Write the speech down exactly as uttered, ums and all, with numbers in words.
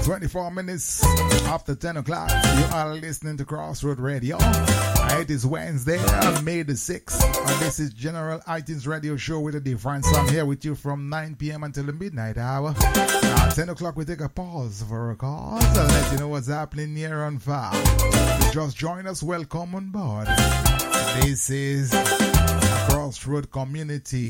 twenty-four minutes after ten o'clock, you are listening to Crossroad Radio. It is Wednesday, May the sixth, and this is General iTunes Radio Show with a difference. I'm here with you from nine p.m. until the midnight hour. At ten o'clock, we take a pause for a cause and let you know what's happening near and far. If you just join us, welcome on board. This is Crossroad Community